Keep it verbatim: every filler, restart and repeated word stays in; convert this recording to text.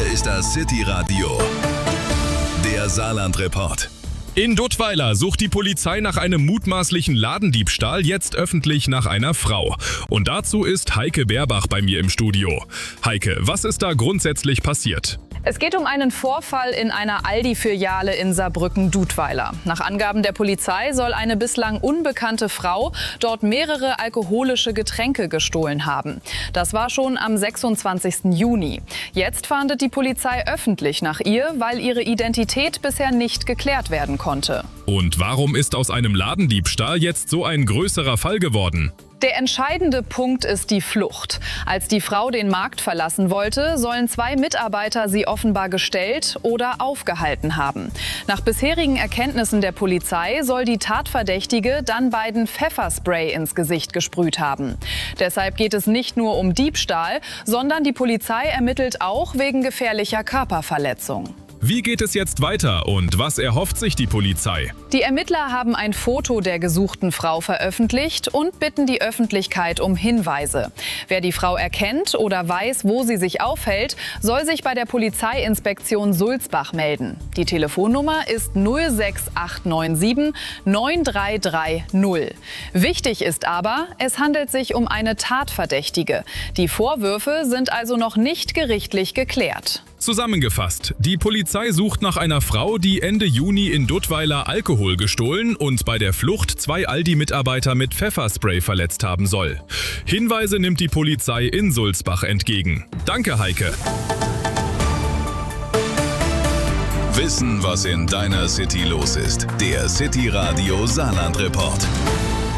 ist das City Radio, der Saarland-Report. In Duttweiler sucht die Polizei nach einem mutmaßlichen Ladendiebstahl jetzt öffentlich nach einer Frau. Und dazu ist Heike Beerbach bei mir im Studio. Heike, was ist da grundsätzlich passiert? Es geht um einen Vorfall in einer Aldi-Filiale in Saarbrücken-Dudweiler. Nach Angaben der Polizei soll eine bislang unbekannte Frau dort mehrere alkoholische Getränke gestohlen haben. Das war schon am sechsundzwanzigsten Juni. Jetzt fahndet die Polizei öffentlich nach ihr, weil ihre Identität bisher nicht geklärt werden konnte. Und warum ist aus einem Ladendiebstahl jetzt so ein größerer Fall geworden? Der entscheidende Punkt ist die Flucht. Als die Frau den Markt verlassen wollte, sollen zwei Mitarbeiter sie offenbar gestellt oder aufgehalten haben. Nach bisherigen Erkenntnissen der Polizei soll die Tatverdächtige dann beiden Pfefferspray ins Gesicht gesprüht haben. Deshalb geht es nicht nur um Diebstahl, sondern die Polizei ermittelt auch wegen gefährlicher Körperverletzung. Wie geht es jetzt weiter und was erhofft sich die Polizei? Die Ermittler haben ein Foto der gesuchten Frau veröffentlicht und bitten die Öffentlichkeit um Hinweise. Wer die Frau erkennt oder weiß, wo sie sich aufhält, soll sich bei der Polizeiinspektion Sulzbach melden. Die Telefonnummer ist null sechs acht neun sieben neun drei drei null. Wichtig ist aber, es handelt sich um eine Tatverdächtige. Die Vorwürfe sind also noch nicht gerichtlich geklärt. Zusammengefasst, die Polizei sucht nach einer Frau, die Ende Juni in Duttweiler Alkohol gestohlen und bei der Flucht zwei Aldi-Mitarbeiter mit Pfefferspray verletzt haben soll. Hinweise nimmt die Polizei in Sulzbach entgegen. Danke, Heike. Wissen, was in deiner City los ist. Der City Radio Saarland-Report.